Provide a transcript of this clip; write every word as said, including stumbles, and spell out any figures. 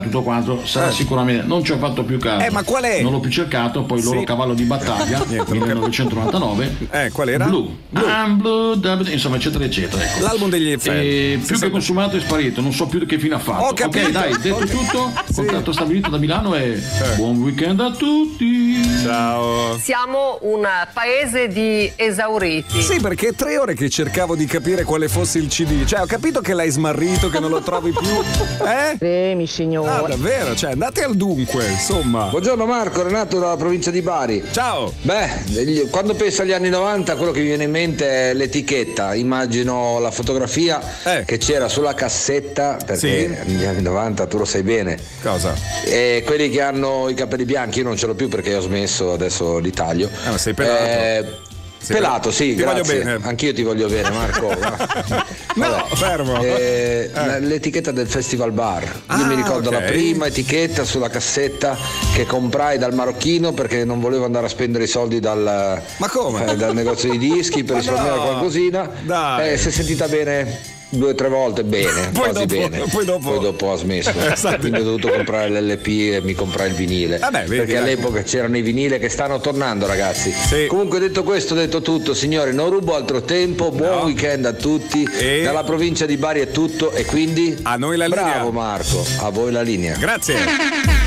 tutto quanto sarà Eh. sicuramente, non ci ho fatto più caso, Eh, ma qual è? non l'ho più cercato, poi il loro Sì. cavallo di battaglia Niente, non millenovecentonovantanove, Eh, qual era? Blue, Blue. I'm blue, da- insomma eccetera eccetera, ecco. L'album degli F M. E più Sì, che consumato è sparito, non so più che fine ha fatto. Ho capito. Ok, dai, detto Ok. tutto, Sì. contratto stabilito da Milano e buon weekend a tutti. Ciao. Siamo un paese di esauriti. Sì, perché è tre ore che cercavo di capire quale fosse il C D. Cioè, ho capito che l'hai smarrito, che non lo trovi più. Eh? Premi, signore. Ah, davvero? Cioè, andate al dunque, insomma. Buongiorno Marco, Renato dalla provincia di Bari. Ciao. Beh, degli- quando penso agli anni novanta quello che mi viene in mente è l'etichetta, immagino la fotografia Eh. che c'era sulla cassetta, perché Sì. negli anni novanta tu lo sai bene, Cosa? e quelli che hanno i capelli bianchi, io non ce l'ho più perché ho smesso, adesso li taglio. Eh, ma sei pelato. Eh, Sei pelato, pel- sì, Ti voglio grazie. bene. Anch'io ti voglio bene, Marco. No, Vabbè. fermo. Eh, Eh. L'etichetta del Festival Bar. Io Ah, mi ricordo ok. la prima etichetta sulla cassetta che comprai dal marocchino perché non volevo andare a spendere i soldi dal, Ma come? eh, dal negozio di dischi per Ma risparmiare no. qualcosina. Dai. Eh, si è sentita bene due o tre volte, bene, Poi quasi dopo- bene. poi dopo- ha smesso. Esatto. Quindi ho dovuto comprare l'L P e mi comprai il vinile. Vabbè, vedi, perché dai. all'epoca c'erano i vinile che stanno tornando, ragazzi. Sì. Comunque, detto questo, detto tutto, signori, non rubo altro tempo. Buon No. weekend a tutti. E- Dalla provincia di Bari è tutto e quindi A noi la linea. bravo Marco, a voi la linea. Grazie.